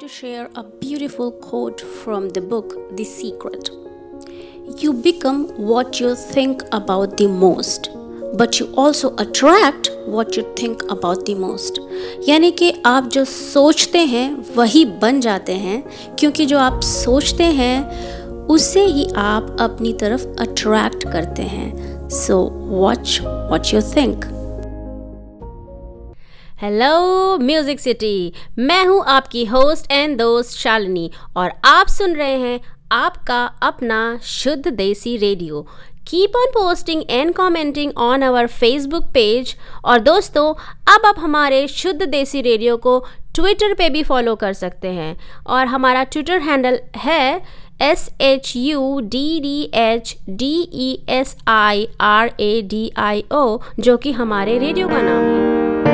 to share a beautiful quote from the book The Secret. You become what you think about the most, but you also attract what you think about the most. यानी कि आप जो सोचते हैं वही बन जाते हैं, क्योंकि जो आप सोचते हैं उससे ही आप अपनी तरफ अट्रैक्ट करते हैं. So watch what you think. Hello music city, मैं हूँ आपकी होस्ट एंड दोस्त शालिनी और आप सुन रहे हैं आपका अपना शुद्ध देसी radio. Keep on posting and commenting on our Facebook page. और दोस्तों, अब आप हमारे शुद्ध देसी रेडियो को ट्विटर पे भी फॉलो कर सकते हैं और हमारा ट्विटर हैंडल है SHUDDHDESIRADIO, जो कि हमारे रेडियो का नाम है.